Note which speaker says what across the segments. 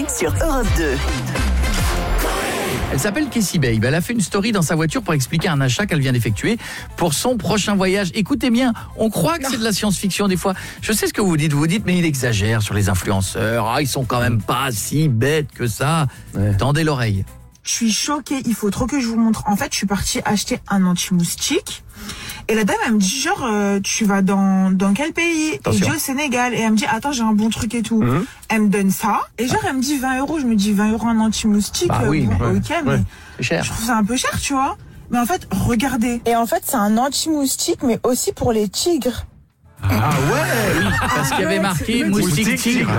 Speaker 1: sur Europe 2.
Speaker 2: Elle s'appelle Cassie Babe. Elle a fait une story dans sa voiture pour expliquer un achat qu'elle vient d'effectuer pour son prochain voyage. Écoutez bien, on croit que c'est de la science-fiction des fois. Je sais ce que vous dites mais il exagère sur les influenceurs. Ah, ils sont quand même pas si bêtes que ça. Ouais. Tendez l'oreille.
Speaker 3: Je suis choquée, il faut trop que je vous montre. En fait, je suis partie acheter un anti-moustique. Et la dame, elle me dit genre, tu vas dans quel pays? Et je dis au Sénégal. Et elle me dit, attends, j'ai un bon truc et tout. Elle me donne ça. Et genre, elle me dit 20 €. Je me dis 20 € un anti-moustique.
Speaker 2: Bah oui,
Speaker 3: bon, ok, mais
Speaker 2: c'est cher.
Speaker 3: Je trouve ça un peu cher, tu vois. Mais en fait, regardez. Et en fait, c'est un anti-moustique, mais aussi pour les tigres.
Speaker 2: Ah ouais, oui, parce qu'il y avait marqué moustique tigre.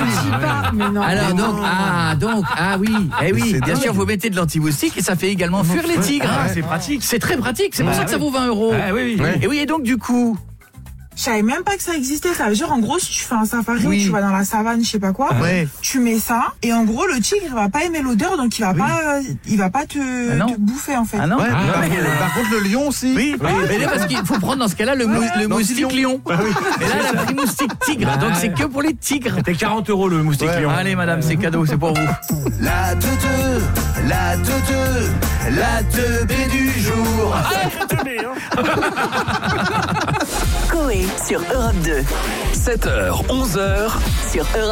Speaker 2: Alors oui, bien sûr, vous mettez de l'anti-moustique et ça fait également fuir les tigres.
Speaker 4: Ah, c'est pratique.
Speaker 2: C'est très pratique, c'est pour ça que ça vaut 20 €.
Speaker 4: Ah, oui.
Speaker 2: Et oui, et donc du coup,
Speaker 3: je savais même pas que ça existait. Ça veut dire, en gros, si tu fais un safari ou tu vas dans la savane, je sais pas quoi, tu mets ça, et en gros, le tigre, il va pas aimer l'odeur, donc il va pas te bouffer, en fait.
Speaker 2: Ah non.
Speaker 5: Par contre, le lion aussi.
Speaker 2: Oui. Mais là, parce qu'il faut prendre dans ce cas-là le moustique lion. Et là, elle a pris moustique tigre, donc c'est que pour les tigres.
Speaker 4: C'était 40 € le moustique lion.
Speaker 2: Allez, madame, c'est cadeau, c'est pour vous.
Speaker 6: La teubé du jour.
Speaker 1: Coé sur Europe 2.
Speaker 6: 7h, 11h
Speaker 1: Sur Europe